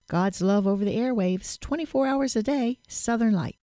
God's love over the airwaves, 24 hours a day, Southern Light.